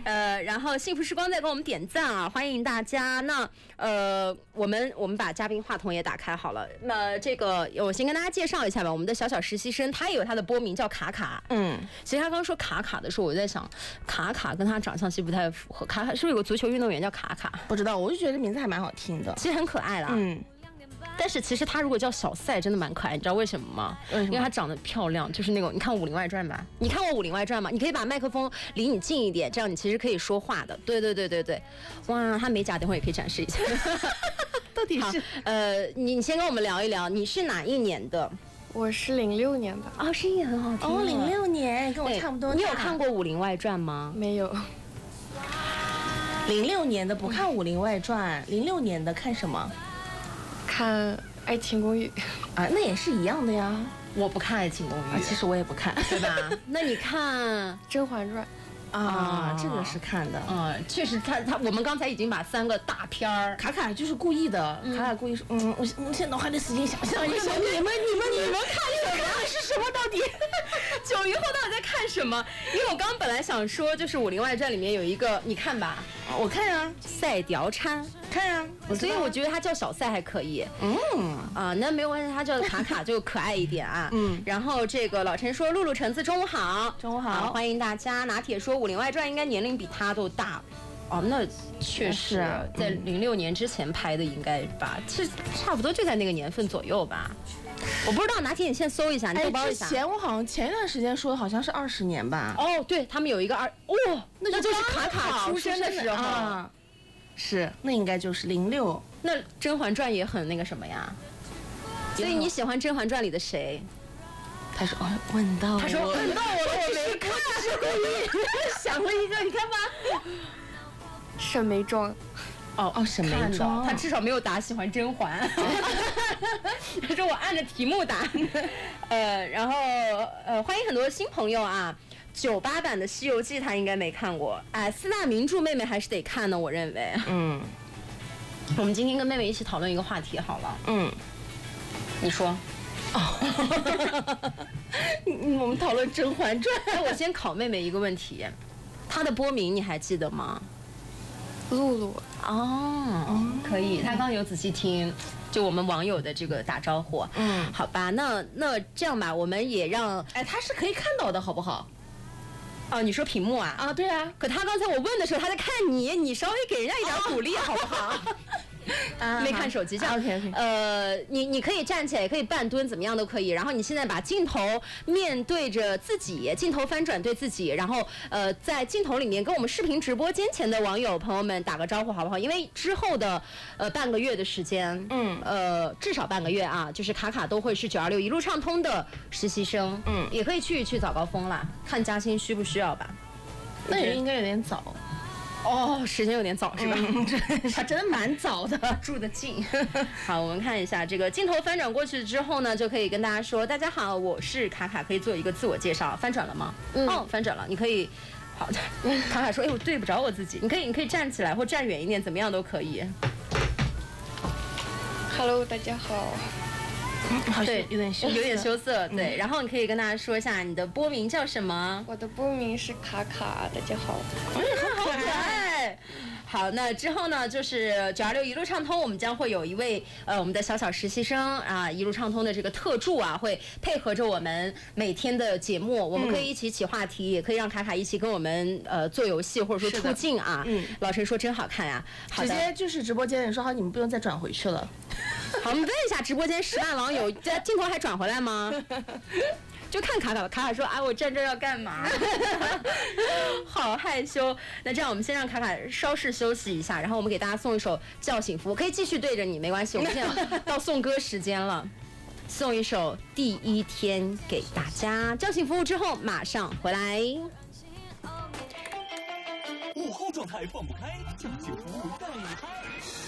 然后幸福时光在给我们点赞啊，欢迎大家。那我们把嘉宾话筒也打开好了。那这个我先跟大家介绍一下吧，我们的小实习生他也有他的播名叫卡卡。其实他刚说卡卡的时候，我在想卡卡跟他长相其实不太符合。卡卡是不是有个足球运动员叫卡卡？ 不知道，我就觉得名字还蛮好听的， 其实很可爱啦。但是其实他如果叫小赛，真的蛮可爱，你知道为什么吗？因为他长得漂亮，就是那种你看《武林外传》吧？你看过《武林外传》吗？你可以把麦克风离你近一点，这样你其实可以说话的。对，哇，他美甲等会儿也可以展示一下。 到底是你先跟我们聊一聊，你是哪一年的？ 我是06年的。 哦，声音很好听。 哦，06年，跟我差不多。 你有看过《武林外传》吗？ 没有。 06年的不看《武林外传》，06年的看什么？ 看《爱情公寓》 啊，那也是一样的呀。 我不看《爱情公寓》 其实我也不看， 对吧？那你看 《甄嬛传》 啊，这个是看的。 确实我们刚才已经把3个大片儿， 卡卡就是故意的，卡卡故意说，我现在脑海里使劲想象一下，你们看什么是什么到底 ？9鱼后到底在看什么？因为我刚刚本来想说，就是《武林外传》里面有一个，你看吧， 我看啊， 赛貂蝉。 看啊， 所以我觉得他叫小赛还可以。那没有关系，他叫卡卡就可爱一点啊。然后这个老陈说露露橙子中午好， 中午好， 欢迎大家。拿铁说《武林外传》应该年龄比他都大。哦，那确实，在06年之前拍的应该吧，是差不多就在那个年份左右吧。我不知道，拿铁你先搜一下，你豆包一下。 之前我好像前一段时间说的好像是20年吧。 哦，对他们有一个那就是卡卡出生的时候。 是，那应该就是06。 那《甄嬛传》也很那个什么呀？所以你喜欢《甄嬛传》里的谁？ 他说问到我了， 他说问到我了，我没看，是故意想了一个，你看吧。 沈眉庄。 沈眉庄， 他至少没有答喜欢甄嬛。他说我按着题目答。然后欢迎很多新朋友啊。98版的《西游记》他应该没看过，4大名著妹妹还是得看的，我认为。我们今天跟妹妹一起讨论一个话题好了。你说。 我们讨论《甄嬛传》。 我先考妹妹一个问题，她的播名你还记得吗？ 露露。 可以，她刚刚有仔细听。就我们网友的这个打招呼。好吧，那这样吧，我们也让他是可以看到的，好不好？ 你说屏幕啊？ 对啊。 可他刚才我问的时候，他在看你，你稍微给人家一点鼓励好不好？没看手机，这样。 OK。 你可以站起来，也可以半蹲，怎么样都可以。然后你现在把镜头面对着自己，镜头翻转对自己，然后在镜头里面跟我们视频直播间前的网友朋友们打个招呼好不好？因为之后的半个月的时间，至少半个月啊，就是卡卡都会是926一路畅通的实习生，也可以去早高峰啦，看嘉兴需不需要吧？ 那也应该有点早。 时间有点早是吧？ 他真的蛮早的， 住得近。好，我们看一下这个镜头翻转过去之后呢，就可以跟大家说：“大家好，我是卡卡。”可以做一个自我介绍。翻转了吗？翻转了。你可以，好的。卡卡说：“我对不着我自己。”你可以站起来或站远一点，怎么样都可以。 Hello， 大家好。 对，有点羞涩。对，然后你可以跟大家说一下你的播名叫什么？ 我的播名是卡卡，大家好。 好可爱。好，那之后呢，就是926一路畅通，我们将会有一位我们的小实习生啊，一路畅通的这个特助啊，会配合着我们每天的节目，我们可以一起起话题，也可以让卡卡一起跟我们做游戏或者说出镜啊。老陈说真好看呀， 直接就是直播间人说好，你们不用再转回去了。 好，我们问一下直播间10万网友，这镜头还转回来吗？就看卡卡说我站这要干嘛？好害羞。那这样我们先让卡卡稍事休息一下，然后我们给大家送一首叫醒服务，可以继续对着你没关系，我们现在到送歌时间了，送一首第一天给大家，叫醒服务之后马上回来。 午后状态放不开，叫醒服务带你嗨。